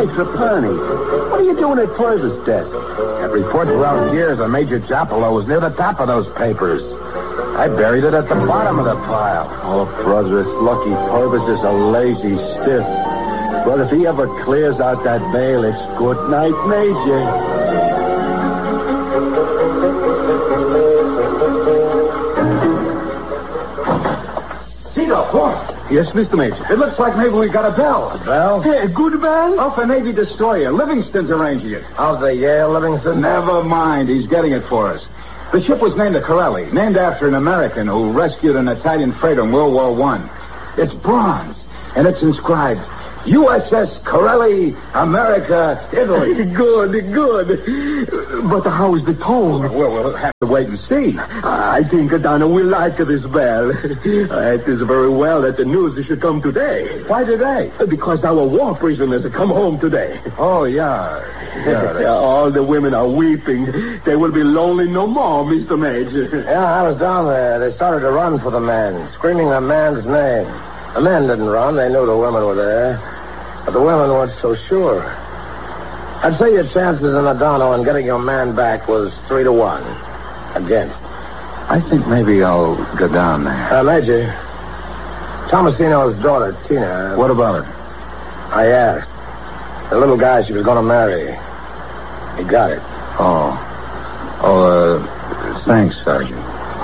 Hey, Trapani, what are you doing at Purvis' desk? That report throughout years on Major Japolo was near the top of those papers. I buried it at the bottom of the pile. Oh, brother, it's lucky Purvis is a lazy stiff. But if he ever clears out that bail, it's good night, Major. Cito, what? Yes, Mr. Major. It looks like maybe we got a bell. A bell? Hey, a good bell? Alpha Navy destroyer. Livingston's arranging it. How's the Yale Livingston? Never mind. He's getting it for us. The ship was named the Corelli, named after an American who rescued an Italian freighter in World War I. It's bronze, and it's inscribed, USS Corelli, America, Italy. Good. But how is the tone? Well, we'll have to wait and see. I think Adana will like this bell. It is very well that the news should come today. Why today? Because our war prisoners come home today. Oh, yeah. All the women are weeping. They will be lonely no more, Mr. Major. Yeah, I was down there. They started to run for the man, screaming the man's name. The men didn't run. They knew the women were there. But the women weren't so sure. I'd say your chances in Adano in getting your man back was 3-1 against. I think maybe I'll go down there. Major, Tomasino's daughter, Tina. What about her? I asked. The little guy she was going to marry. He got it. Thanks, Sergeant.